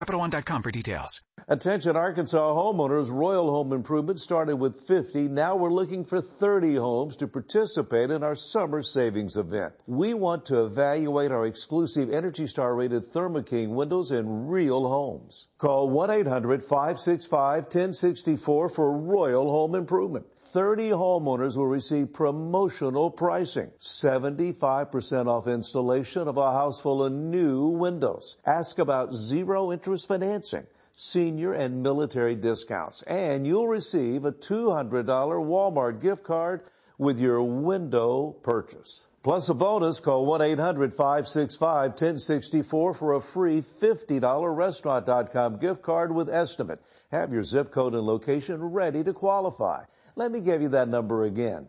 CapitalOne.com for details. Attention Arkansas homeowners, Royal Home Improvement started with 50. Now we're looking for 30 homes to participate in our summer savings event. We want to evaluate our exclusive Energy Star rated Thermo King windows in real homes. Call 1-800-565-1064 for Royal Home Improvement. 30 homeowners will receive promotional pricing. 75% off installation of a house full of new windows. Ask about zero interest financing, senior and military discounts, and you'll receive a $200 Walmart gift card with your window purchase. Plus a bonus, call 1-800-565-1064 for a free $50 Restaurant.com gift card with estimate. Have your zip code and location ready to qualify. Let me give you that number again.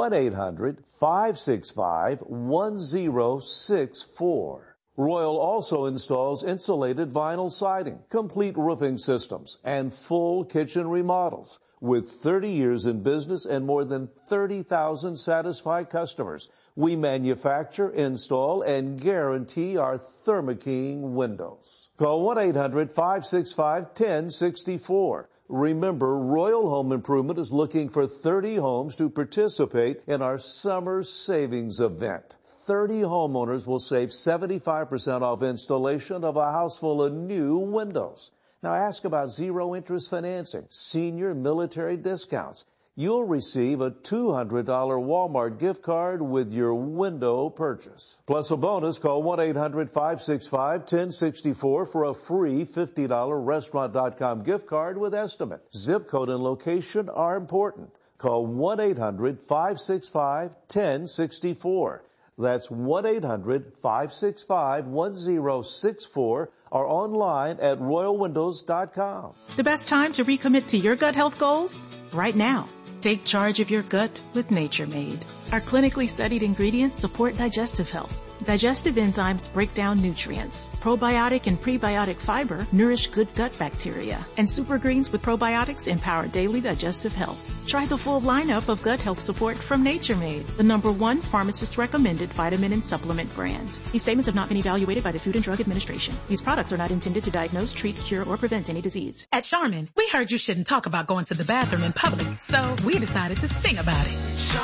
1-800-565-1064. Royal also installs insulated vinyl siding, complete roofing systems, and full kitchen remodels. With 30 years in business and more than 30,000 satisfied customers, we manufacture, install, and guarantee our Thermo King windows. Call 1-800-565-1064. Remember, Royal Home Improvement is looking for 30 homes to participate in our summer savings event. 30 homeowners will save 75% off installation of a house full of new windows. Now ask about zero interest financing, senior military discounts. You'll receive a $200 Walmart gift card with your window purchase. Plus a bonus, call 1-800-565-1064 for a free $50 Restaurant.com gift card with estimate. Zip code and location are important. Call 1-800-565-1064. That's 1-800-565-1064 or online at royalwindows.com. The best time to recommit to your gut health goals? Right now. Take charge of your gut with Nature Made. Our clinically studied ingredients support digestive health. Digestive enzymes break down nutrients. Probiotic and prebiotic fiber nourish good gut bacteria. And super greens with probiotics empower daily digestive health. Try the full lineup of gut health support from Nature Made, the #1 pharmacist-recommended vitamin and supplement brand. These statements have not been evaluated by the Food and Drug Administration. These products are not intended to diagnose, treat, cure, or prevent any disease. At Charmin, we heard you shouldn't talk about going to the bathroom in public, so we decided to sing about it.